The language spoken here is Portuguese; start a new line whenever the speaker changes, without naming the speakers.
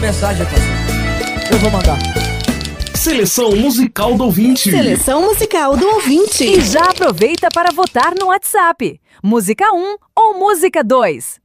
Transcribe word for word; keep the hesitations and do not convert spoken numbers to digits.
mensagem, parceiro. Eu vou mandar.
Seleção musical do ouvinte.
Seleção musical do ouvinte.
E já aproveita para votar no WhatsApp. Música um ou música dois.